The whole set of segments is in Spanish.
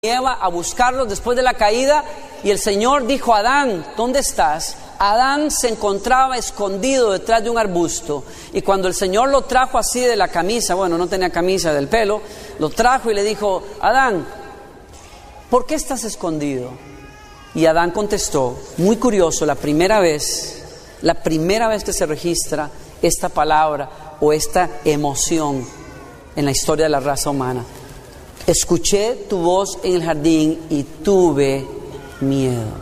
Eva a buscarlos después de la caída, y el Señor dijo: Adán, ¿dónde estás? Adán se encontraba escondido detrás de un arbusto, y cuando el Señor lo trajo así de la camisa, bueno, no tenía camisa, del pelo, lo trajo y le dijo: Adán, ¿por qué estás escondido? Y Adán contestó, muy curioso, la primera vez que se registra esta palabra o esta emoción en la historia de la raza humana: escuché tu voz en el jardín y tuve miedo.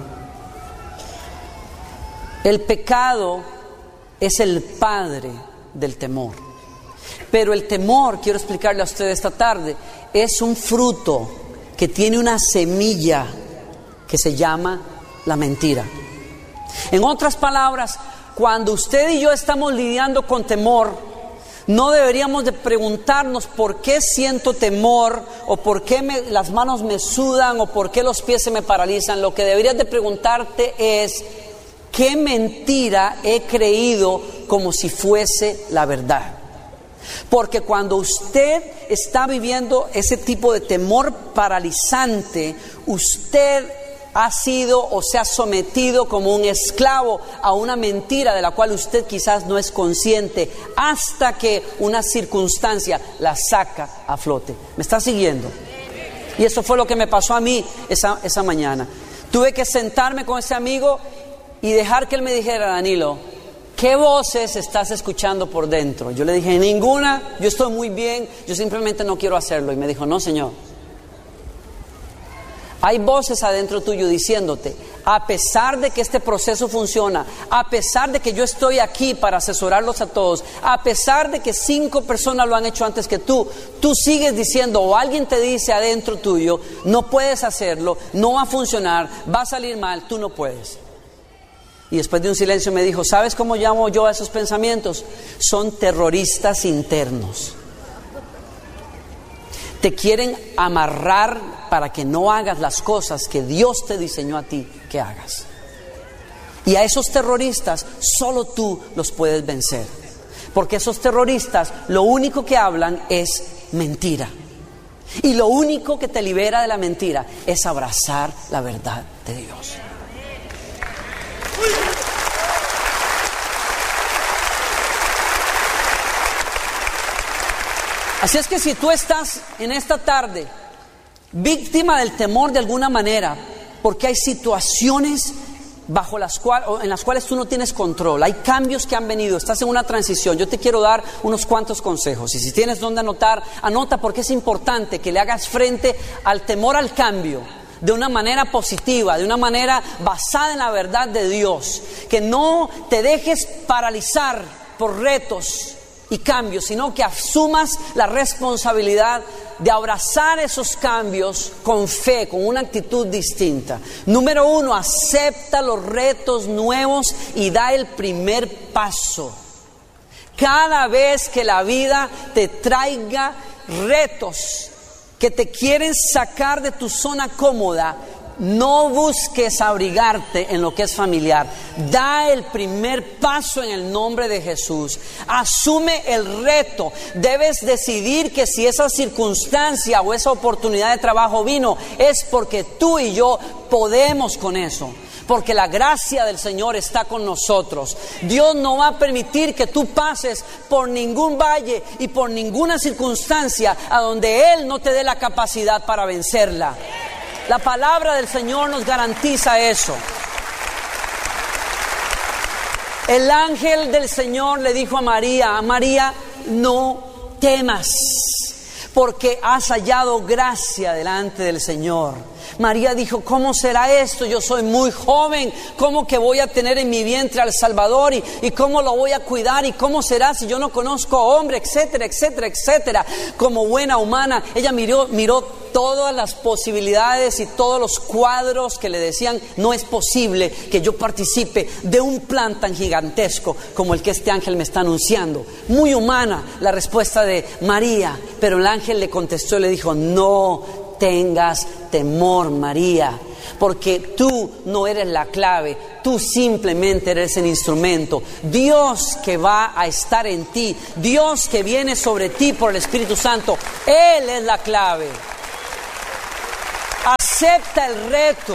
El pecado es el padre del temor. Pero el temor, quiero explicarle a usted esta tarde, es un fruto que tiene una semilla que se llama la mentira. En otras palabras, cuando usted y yo estamos lidiando con temor, no deberíamos de preguntarnos por qué siento temor, o por qué las manos me sudan, o por qué los pies se me paralizan. Lo que deberías de preguntarte es: ¿qué mentira he creído como si fuese la verdad? Porque cuando usted está viviendo ese tipo de temor paralizante, usted ha sido o se ha sometido como un esclavo a una mentira de la cual usted quizás no es consciente, hasta que una circunstancia la saca a flote. ¿Me está siguiendo? Y eso fue lo que me pasó a mí esa mañana. Tuve que sentarme con ese amigo y dejar que él me dijera: Danilo, ¿qué voces estás escuchando por dentro? Yo le dije: ninguna, yo estoy muy bien, yo simplemente no quiero hacerlo. Y me dijo: no, señor, hay voces adentro tuyo diciéndote: a pesar de que este proceso funciona, a pesar de que yo estoy aquí para asesorarlos a todos, a pesar de que 5 personas lo han hecho antes que tú sigues diciendo, o alguien te dice adentro tuyo: no puedes hacerlo, no va a funcionar, va a salir mal, tú no puedes. Y después de un silencio me dijo: ¿sabes cómo llamo yo a esos pensamientos? Son terroristas internos. Te quieren amarrar para que no hagas las cosas que Dios te diseñó a ti que hagas. Y a esos terroristas solo tú los puedes vencer, porque esos terroristas lo único que hablan es mentira. Y lo único que te libera de la mentira es abrazar la verdad de Dios. Así es que si tú estás en esta tarde víctima del temor de alguna manera, porque hay situaciones en las cuales tú no tienes control, hay cambios que han venido, estás en una transición, yo te quiero dar unos cuantos consejos. Y si tienes donde anotar, anota, porque es importante que le hagas frente al temor al cambio de una manera positiva, de una manera basada en la verdad de Dios. Que no te dejes paralizar por retos y cambios, sino que asumas la responsabilidad de abrazar esos cambios con fe, con una actitud distinta. Número 1, acepta los retos nuevos y da el primer paso. Cada vez que la vida te traiga retos que te quieren sacar de tu zona cómoda, no busques abrigarte en lo que es familiar. Da el primer paso en el nombre de Jesús. Asume el reto. Debes decidir que si esa circunstancia o esa oportunidad de trabajo vino, es porque tú y yo podemos con eso. Porque la gracia del Señor está con nosotros. Dios no va a permitir que tú pases por ningún valle y por ninguna circunstancia a donde Él no te dé la capacidad para vencerla. La palabra del Señor nos garantiza eso. El ángel del Señor le dijo a María: María, no temas, porque has hallado gracia delante del Señor. María dijo: ¿cómo será esto? Yo soy muy joven, ¿cómo que voy a tener en mi vientre al Salvador? ¿Y cómo lo voy a cuidar? ¿Y cómo será si yo no conozco hombre? Etcétera, etcétera, etcétera. Como buena humana, ella miró todas las posibilidades y todos los cuadros que le decían: no es posible que yo participe de un plan tan gigantesco como el que este ángel me está anunciando. Muy humana la respuesta de María, pero el ángel le contestó y le dijo: no tengas temor, María, porque tú no eres la clave, tú simplemente eres el instrumento. Dios que va a estar en ti, Dios que viene sobre ti por el Espíritu Santo, Él es la clave. Acepta el reto.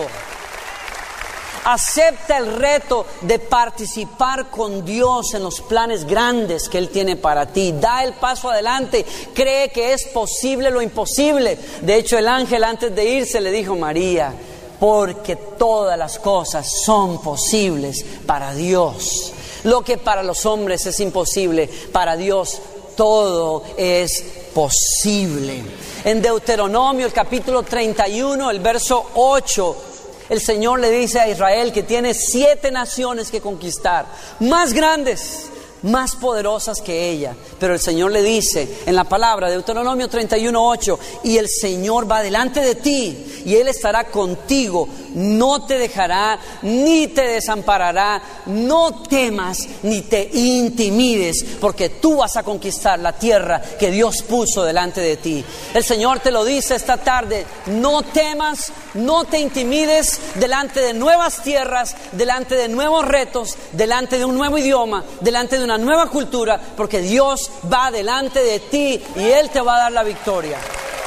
Acepta el reto de participar con Dios en los planes grandes que Él tiene para ti. Da el paso adelante. Cree que es posible lo imposible. De hecho, el ángel antes de irse le dijo: María, porque todas las cosas son posibles para Dios. Lo que para los hombres es imposible, para Dios todo es posible. En Deuteronomio, el capítulo 31, el verso 8, el Señor le dice a Israel que tiene 7 naciones que conquistar, más grandes, más poderosas que ella. Pero el Señor le dice en la palabra, Deuteronomio 31:8, y el Señor va delante de ti y Él estará contigo, no te dejará ni te desamparará. No temas ni te intimides, porque tú vas a conquistar la tierra que Dios puso delante de ti. El Señor te lo dice esta tarde: no temas, no te intimides delante de nuevas tierras, delante de nuevos retos, delante de un nuevo idioma, delante de una nueva cultura, porque Dios va delante de ti y Él te va a dar la victoria.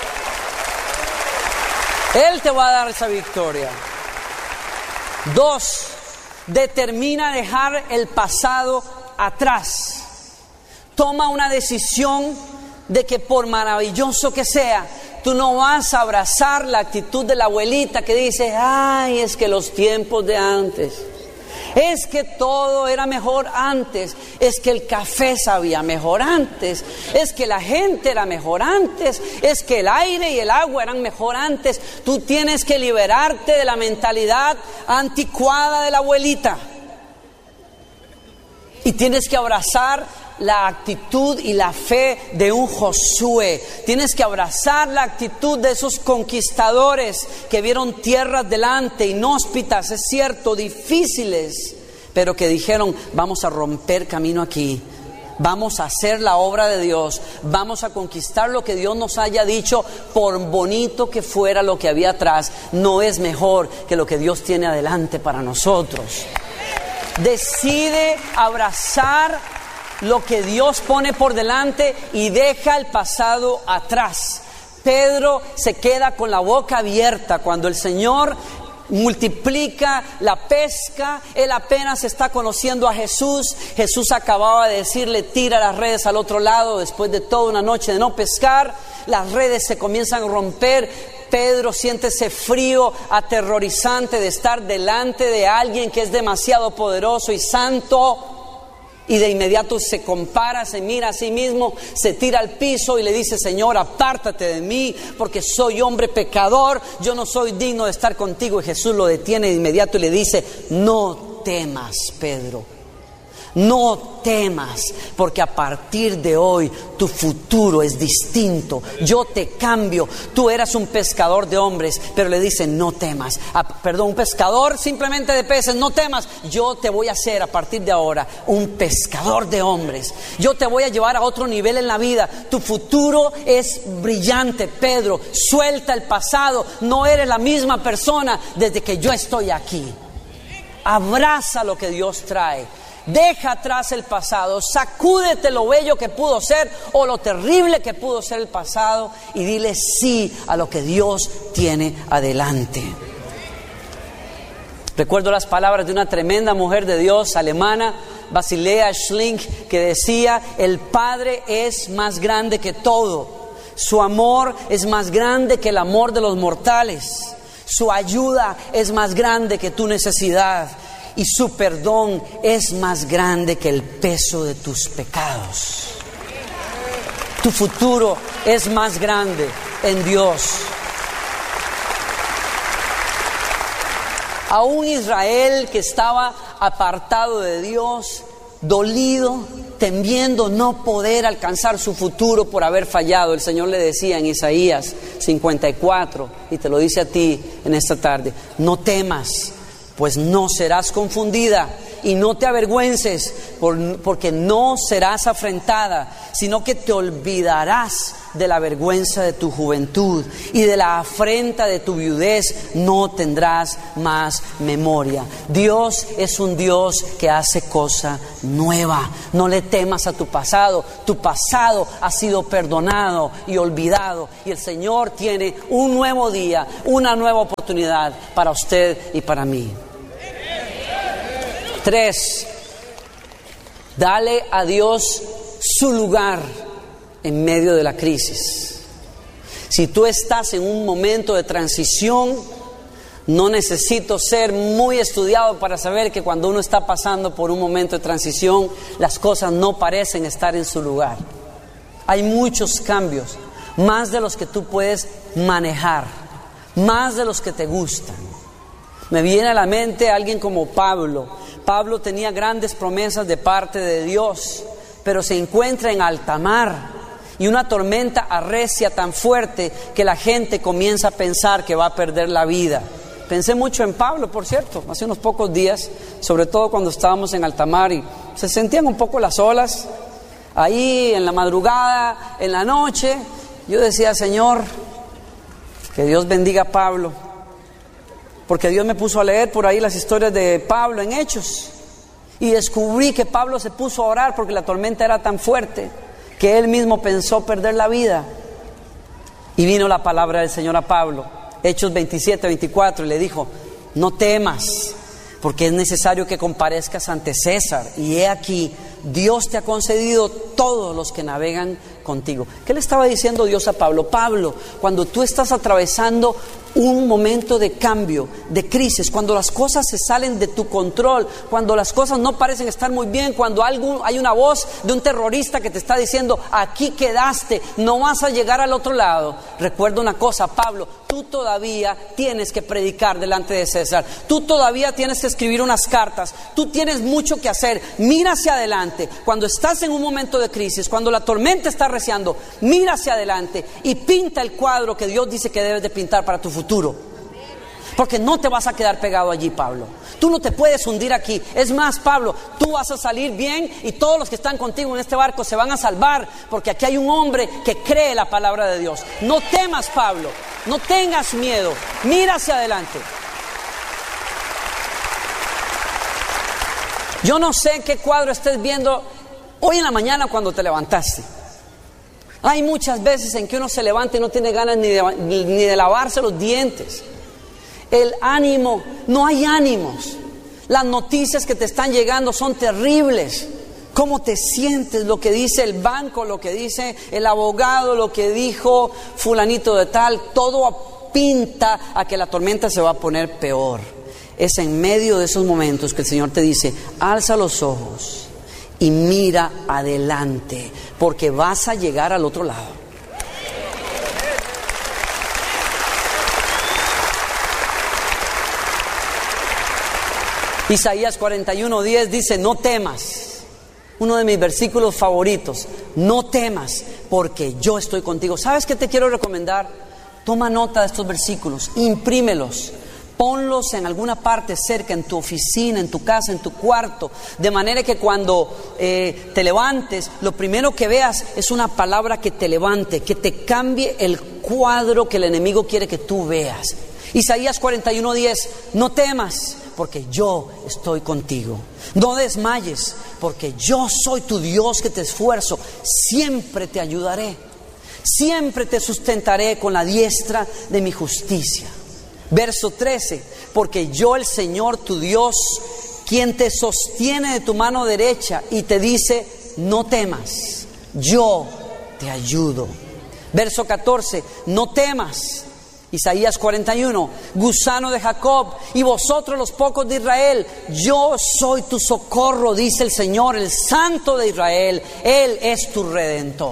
Él te va a dar esa victoria. 2, determina dejar el pasado atrás. Toma una decisión de que, por maravilloso que sea, tú no vas a abrazar la actitud de la abuelita que dice: ay, es que los tiempos de antes, es que todo era mejor antes, es que el café sabía mejor antes, es que la gente era mejor antes, es que el aire y el agua eran mejor antes. Tú tienes que liberarte de la mentalidad anticuada de la abuelita y tienes que abrazar la actitud y la fe de un Josué. Tienes que abrazar la actitud de esos conquistadores que vieron tierras delante, inhóspitas, es cierto, difíciles, pero que dijeron: vamos a romper camino aquí, vamos a hacer la obra de Dios, vamos a conquistar lo que Dios nos haya dicho. Por bonito que fuera lo que había atrás, no es mejor que lo que Dios tiene adelante para nosotros. Decide abrazar lo que Dios pone por delante y deja el pasado atrás. Pedro se queda con la boca abierta cuando el Señor multiplica la pesca. Él apenas está conociendo a Jesús. Jesús acababa de decirle: tira las redes al otro lado. Después de toda una noche de no pescar, las redes se comienzan a romper. Pedro siente ese frío aterrorizante de estar delante de alguien que es demasiado poderoso y santo. Y de inmediato se compara, se mira a sí mismo, se tira al piso y le dice: Señor, apártate de mí, porque soy hombre pecador, yo no soy digno de estar contigo. Y Jesús lo detiene de inmediato y le dice: no temas, Pedro, no temas, porque a partir de hoy tu futuro es distinto. Yo te cambio. Tú eras un pescador de hombres, pero le dice: no temas. Un pescador simplemente de peces, no temas. Yo te voy a hacer a partir de ahora un pescador de hombres. Yo te voy a llevar a otro nivel en la vida. Tu futuro es brillante, Pedro. Suelta el pasado. No eres la misma persona desde que yo estoy aquí. Abraza lo que Dios trae. Deja atrás el pasado, sacúdete lo bello que pudo ser o lo terrible que pudo ser el pasado y dile sí a lo que Dios tiene adelante. Recuerdo las palabras de una tremenda mujer de Dios alemana, Basilea Schlink, que decía: el Padre es más grande que todo, su amor es más grande que el amor de los mortales, su ayuda es más grande que tu necesidad. Y su perdón es más grande que el peso de tus pecados. Tu futuro es más grande en Dios. Aún Israel, que estaba apartado de Dios, dolido, temiendo no poder alcanzar su futuro por haber fallado, el Señor le decía en Isaías 54, y te lo dice a ti en esta tarde: no temas, pues no serás confundida, y no te avergüences, porque no serás afrentada, sino que te olvidarás de la vergüenza de tu juventud y de la afrenta de tu viudez no tendrás más memoria. Dios es un Dios que hace cosa nueva. No le temas a tu pasado ha sido perdonado y olvidado, y el Señor tiene un nuevo día, una nueva oportunidad para usted y para mí. 3. Dale a Dios su lugar en medio de la crisis. Si tú estás en un momento de transición, no necesito ser muy estudiado para saber que cuando uno está pasando por un momento de transición, las cosas no parecen estar en su lugar. Hay muchos cambios, más de los que tú puedes manejar, más de los que te gustan. Me viene a la mente alguien como Pablo. Pablo tenía grandes promesas de parte de Dios, pero se encuentra en alta mar y una tormenta arrecia tan fuerte que la gente comienza a pensar que va a perder la vida. Pensé mucho en Pablo, por cierto, hace unos pocos días, sobre todo cuando estábamos en alta mar y se sentían un poco las olas. Ahí en la madrugada, en la noche, yo decía: Señor, que Dios bendiga a Pablo, porque Dios me puso a leer por ahí las historias de Pablo en Hechos, y descubrí que Pablo se puso a orar porque la tormenta era tan fuerte que él mismo pensó perder la vida. Y vino la palabra del Señor a Pablo, Hechos 27-24, y le dijo: no temas, porque es necesario que comparezcas ante César, y he aquí, Dios te ha concedido todos los que navegan contigo. ¿Qué le estaba diciendo Dios a Pablo? Pablo, cuando tú estás atravesando un momento de cambio, de crisis, cuando las cosas se salen de tu control, cuando las cosas no parecen estar muy bien, cuando hay una voz de un terrorista que te está diciendo: aquí quedaste, no vas a llegar al otro lado. Recuerda una cosa, Pablo, tú todavía tienes que predicar delante de César, tú todavía tienes que escribir unas cartas, tú tienes mucho que hacer. Mira hacia adelante. Cuando estás en un momento de crisis, cuando la tormenta está arreciando, mira hacia adelante y pinta el cuadro que Dios dice que debes de pintar para tu futuro. Porque no te vas a quedar pegado allí, Pablo. Tú no te puedes hundir aquí. Es más, Pablo, tú vas a salir bien y todos los que están contigo en este barco se van a salvar, porque aquí hay un hombre que cree la palabra de Dios. No temas, Pablo, no tengas miedo, mira hacia adelante. Yo no sé qué cuadro estés viendo hoy en la mañana cuando te levantaste. Hay muchas veces en que uno se levanta y no tiene ganas ni de lavarse los dientes. El ánimo, no hay ánimos. Las noticias que te están llegando son terribles. ¿Cómo te sientes? Lo que dice el banco, lo que dice el abogado, lo que dijo fulanito de tal, todo pinta a que la tormenta se va a poner peor. Es en medio de esos momentos que el Señor te dice: alza los ojos y mira adelante, porque vas a llegar al otro lado. Isaías 41:10 dice: no temas. Uno de mis versículos favoritos: no temas, porque yo estoy contigo. ¿Sabes qué te quiero recomendar? Toma nota de estos versículos, imprímelos, ponlos en alguna parte cerca, en tu oficina, en tu casa, en tu cuarto, de manera que cuando te levantes, lo primero que veas es una palabra que te levante, que te cambie el cuadro que el enemigo quiere que tú veas. Isaías 41:10: no temas, porque yo estoy contigo. No desmayes, porque yo soy tu Dios que te esfuerzo. Siempre te ayudaré, siempre te sustentaré con la diestra de mi justicia. Verso 13: porque yo, el Señor tu Dios, quien te sostiene de tu mano derecha y te dice: no temas, yo te ayudo. Verso 14: no temas. Isaías 41: gusano de Jacob y vosotros los pocos de Israel, yo soy tu socorro, dice el Señor, el Santo de Israel. Él es tu Redentor.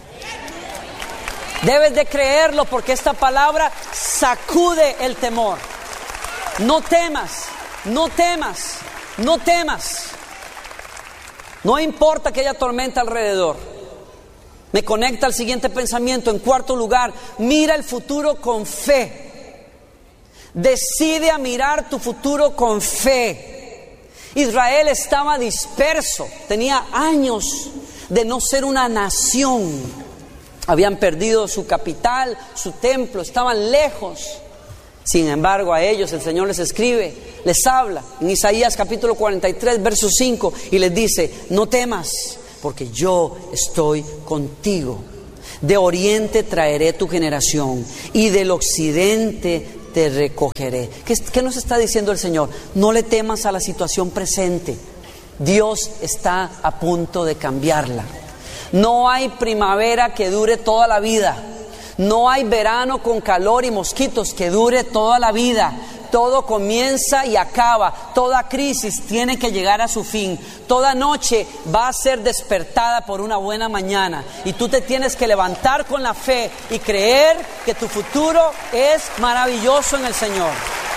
Debes de creerlo, porque esta palabra sacude el temor. No temas, no temas, no temas. No importa que haya tormenta alrededor. Me conecta al siguiente pensamiento. En cuarto lugar, mira el futuro con fe. Decide a mirar tu futuro con fe. Israel estaba disperso, tenía años de no ser una nación. Habían perdido su capital, su templo, estaban lejos. Sin embargo, a ellos el Señor les escribe, les habla en Isaías capítulo 43, verso 5, y les dice: no temas, porque yo estoy contigo. De oriente traeré tu generación, y del occidente te recogeré. ¿Qué nos está diciendo el Señor? No le temas a la situación presente. Dios está a punto de cambiarla. No hay primavera que dure toda la vida. No hay verano con calor y mosquitos que dure toda la vida. Todo comienza y acaba. Toda crisis tiene que llegar a su fin. Toda noche va a ser despertada por una buena mañana. Y tú te tienes que levantar con la fe y creer que tu futuro es maravilloso en el Señor.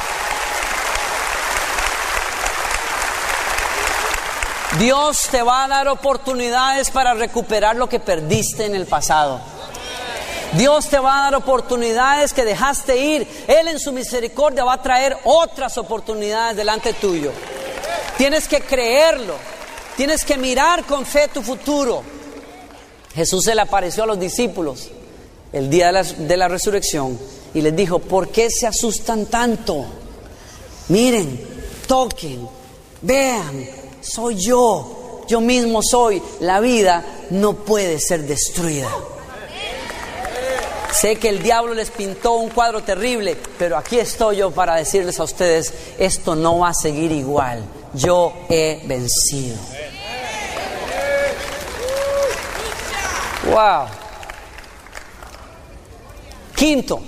Dios te va a dar oportunidades para recuperar lo que perdiste en el pasado. Dios te va a dar oportunidades que dejaste ir. Él en su misericordia va a traer otras oportunidades delante tuyo. Tienes que creerlo. Tienes que mirar con fe tu futuro. Jesús se le apareció a los discípulos el día de la resurrección y les dijo: ¿por qué se asustan tanto? Miren, toquen, vean, soy yo mismo soy. La vida no puede ser destruida. Sé que el diablo les pintó un cuadro terrible, pero aquí estoy yo para decirles a ustedes: esto no va a seguir igual. Yo he vencido. Wow. Quinto,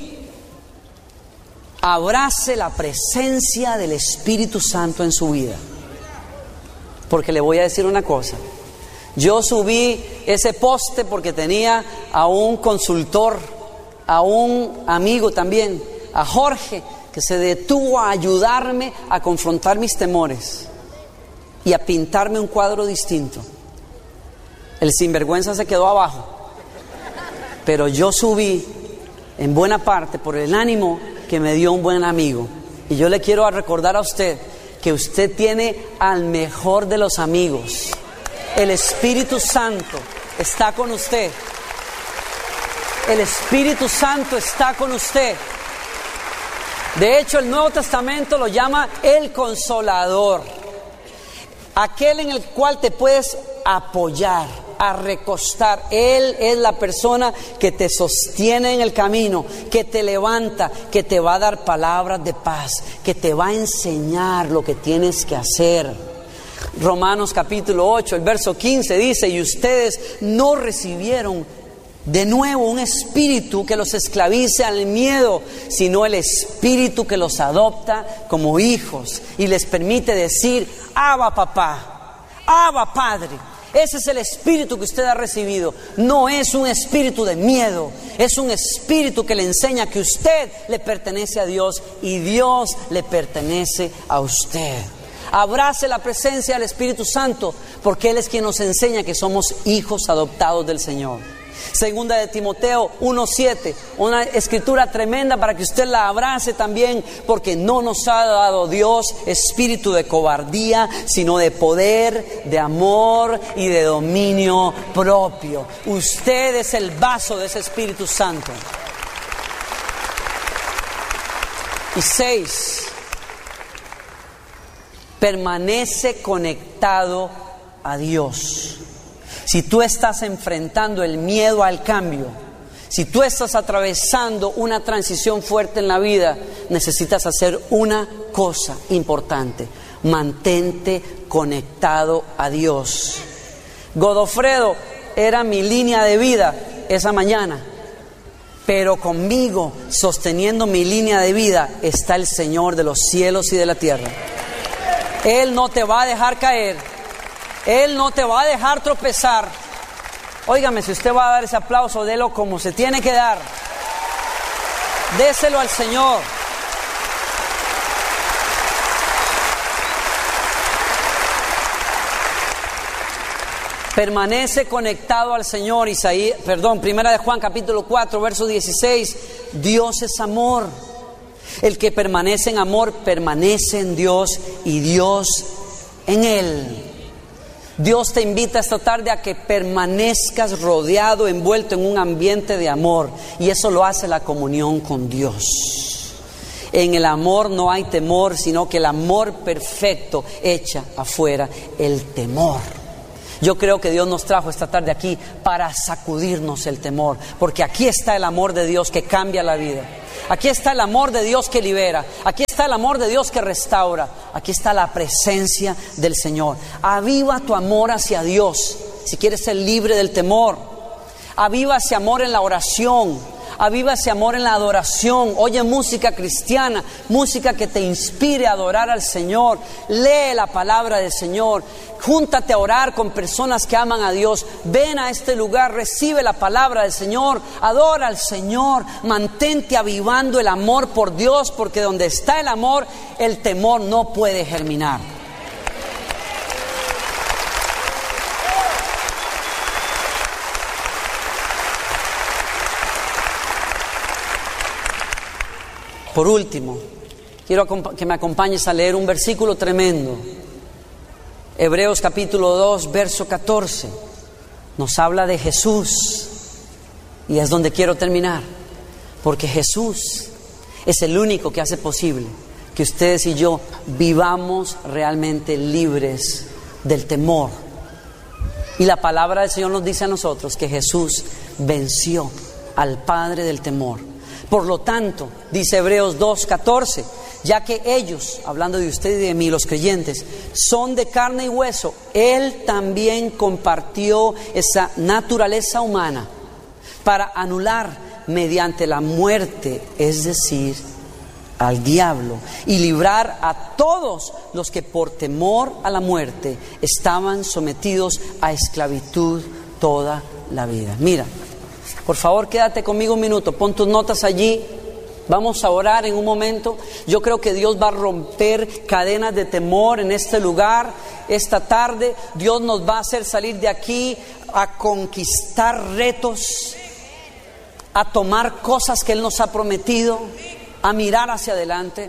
abrace la presencia del Espíritu Santo en su vida. Porque le voy a decir una cosa. Yo subí ese poste porque tenía a un consultor, a un amigo también, a Jorge, que se detuvo a ayudarme a confrontar mis temores y a pintarme un cuadro distinto. El sinvergüenza se quedó abajo, pero yo subí en buena parte por el ánimo que me dio un buen amigo. Y yo le quiero recordar a usted que usted tiene al mejor de los amigos. El Espíritu Santo está con usted. El Espíritu Santo está con usted. De hecho, el Nuevo Testamento lo llama el Consolador. Aquel en el cual te puedes apoyar, a recostar. Él es la persona que te sostiene en el camino, que te levanta, que te va a dar palabras de paz, que te va a enseñar lo que tienes que hacer. Romanos capítulo 8, el verso 15 dice: y ustedes no recibieron de nuevo un espíritu que los esclavice al miedo, sino el espíritu que los adopta como hijos y les permite decir: Abba papá, Abba Padre. Ese es el espíritu que usted ha recibido. No es un espíritu de miedo, es un espíritu que le enseña que usted le pertenece a Dios y Dios le pertenece a usted. Abrace la presencia del Espíritu Santo, porque Él es quien nos enseña que somos hijos adoptados del Señor. Segunda de Timoteo 1:7, una escritura tremenda para que usted la abrace también, porque no nos ha dado Dios espíritu de cobardía, sino de poder, de amor y de dominio propio. Usted es el vaso de ese Espíritu Santo. Y 6, permanece conectado a Dios. Si tú estás enfrentando el miedo al cambio, si tú estás atravesando una transición fuerte en la vida, necesitas hacer una cosa importante: mantente conectado a Dios. Godofredo era mi línea de vida esa mañana, pero conmigo, sosteniendo mi línea de vida, está el Señor de los cielos y de la tierra. Él no te va a dejar caer. Él no te va a dejar tropezar. Óigame, si usted va a dar ese aplauso, délo como se tiene que dar. Déselo al Señor. Permanece conectado al Señor. Primera de Juan capítulo 4, verso 16. Dios es amor. El que permanece en amor permanece en Dios y Dios en Él. Dios te invita esta tarde a que permanezcas rodeado, envuelto en un ambiente de amor, y eso lo hace la comunión con Dios. En el amor no hay temor, sino que el amor perfecto echa afuera el temor. Yo creo que Dios nos trajo esta tarde aquí para sacudirnos el temor, porque aquí está el amor de Dios que cambia la vida. Aquí está el amor de Dios que libera. Aquí está el amor de Dios que restaura. Aquí está la presencia del Señor. Aviva tu amor hacia Dios si quieres ser libre del temor. Aviva ese amor en la oración. Aviva ese amor en la adoración. Oye música cristiana, música que te inspire a adorar al Señor. Lee la palabra del Señor. Júntate a orar con personas que aman a Dios. Ven a este lugar, recibe la palabra del Señor. Adora al Señor. Mantente avivando el amor por Dios, porque donde está el amor, el temor no puede germinar. Por último, quiero que me acompañes a leer un versículo tremendo. Hebreos capítulo 2, verso 14. Nos habla de Jesús. Y es donde quiero terminar. Porque Jesús es el único que hace posible que ustedes y yo vivamos realmente libres del temor. Y la palabra del Señor nos dice a nosotros que Jesús venció al padre del temor. Por lo tanto, dice Hebreos 2:14, ya que ellos, hablando de usted y de mí, los creyentes, son de carne y hueso, Él también compartió esa naturaleza humana para anular mediante la muerte, es decir, al diablo, y librar a todos los que por temor a la muerte estaban sometidos a esclavitud toda la vida. Mira, por favor, quédate conmigo un minuto, pon tus notas allí, vamos a orar en un momento. Yo creo que Dios va a romper cadenas de temor en este lugar, esta tarde. Dios nos va a hacer salir de aquí a conquistar retos, a tomar cosas que Él nos ha prometido, a mirar hacia adelante.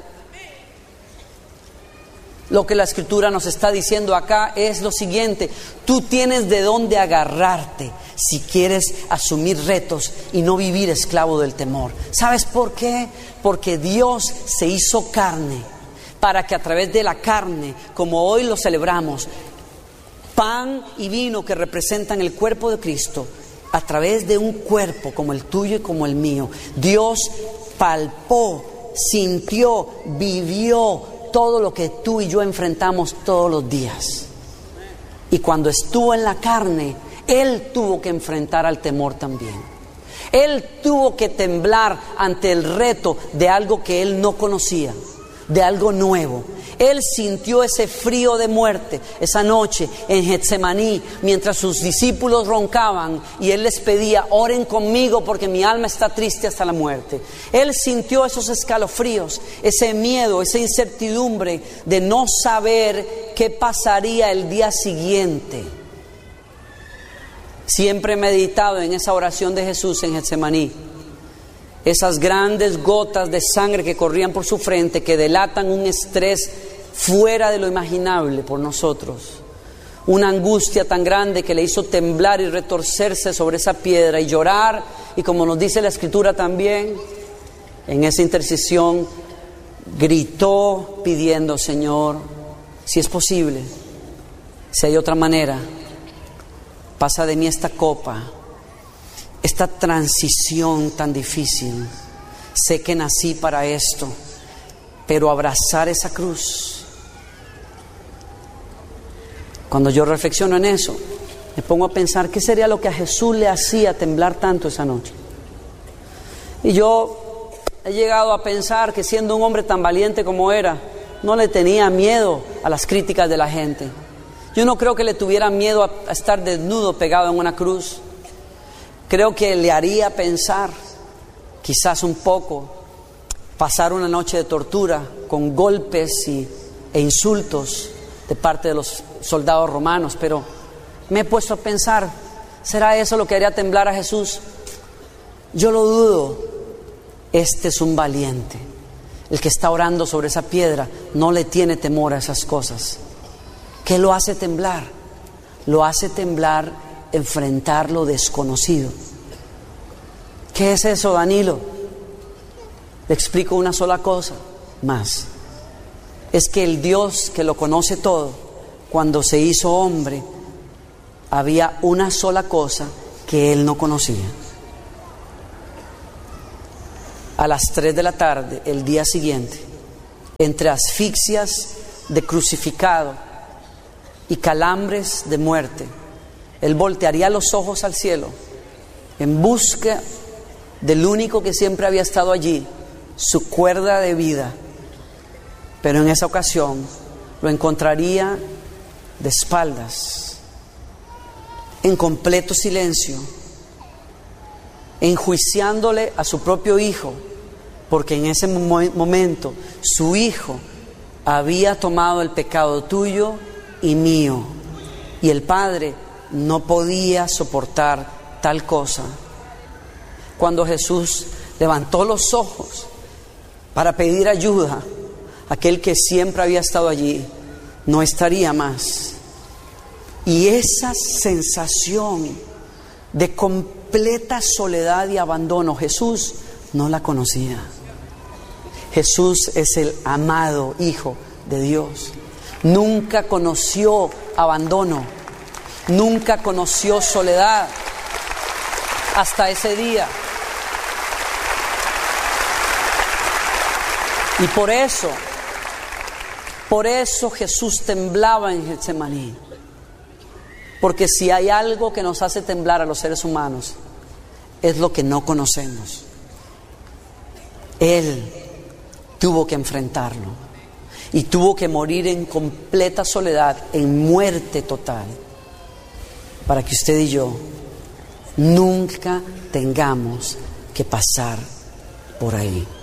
Lo que la Escritura nos está diciendo acá es lo siguiente: tú tienes de dónde agarrarte si quieres asumir retos y no vivir esclavo del temor. ¿Sabes por qué? Porque Dios se hizo carne para que a través de la carne, como hoy lo celebramos, pan y vino que representan el cuerpo de Cristo, a través de un cuerpo como el tuyo y como el mío, Dios palpó, sintió, vivió todo lo que tú y yo enfrentamos todos los días. Y cuando estuvo en la carne, Él tuvo que enfrentar al temor también. Él tuvo que temblar ante el reto de algo que Él no conocía, de algo nuevo. Él sintió ese frío de muerte esa noche en Getsemaní, mientras sus discípulos roncaban y Él les pedía: oren conmigo porque mi alma está triste hasta la muerte. Él sintió esos escalofríos, ese miedo, esa incertidumbre de no saber qué pasaría el día siguiente. Siempre he meditado en esa oración de Jesús en Getsemaní. Esas grandes gotas de sangre que corrían por su frente, que delatan un estrés fuera de lo imaginable por nosotros. Una angustia tan grande que le hizo temblar y retorcerse sobre esa piedra y llorar. Y como nos dice la Escritura también, en esa intercesión gritó pidiendo: Señor, si es posible, si hay otra manera, pasa de mí esta copa, esta transición tan difícil. Sé que nací para esto, pero abrazar esa cruz. Cuando yo reflexiono en eso, me pongo a pensar qué sería lo que a Jesús le hacía temblar tanto esa noche. Y yo he llegado a pensar que, siendo un hombre tan valiente como era, no le tenía miedo a las críticas de la gente. Yo no creo que le tuviera miedo a estar desnudo pegado en una cruz. Creo que le haría pensar, quizás un poco, pasar una noche de tortura con golpes e insultos de parte de los soldados romanos. Pero me he puesto a pensar, ¿será eso lo que haría temblar a Jesús? Yo lo dudo. Este es un valiente. El que está orando sobre esa piedra no le tiene temor a esas cosas. ¿Qué lo hace temblar? Lo hace temblar enfrentar lo desconocido. ¿Qué es eso, Danilo? Le explico una sola cosa más. Es que el Dios que lo conoce todo, cuando se hizo hombre, había una sola cosa que él no conocía. A las 3 de la tarde, el día siguiente, entre asfixias de crucificado y calambres de muerte, él voltearía los ojos al cielo en busca del único que siempre había estado allí, su cuerda de vida. Pero en esa ocasión lo encontraría de espaldas, en completo silencio, enjuiciándole a su propio hijo, porque en ese momento su hijo había tomado el pecado tuyo y mío, y el padre no podía soportar tal cosa. Cuando Jesús levantó los ojos para pedir ayuda, aquel que siempre había estado allí no estaría más. Y esa sensación de completa soledad y abandono, Jesús no la conocía. Jesús es el amado Hijo de Dios. Nunca conoció abandono, nunca conoció soledad hasta ese día. Y por eso Jesús temblaba en Getsemaní. Porque si hay algo que nos hace temblar a los seres humanos, es lo que no conocemos. Él tuvo que enfrentarlo y tuvo que morir en completa soledad, en muerte total, para que usted y yo nunca tengamos que pasar por ahí.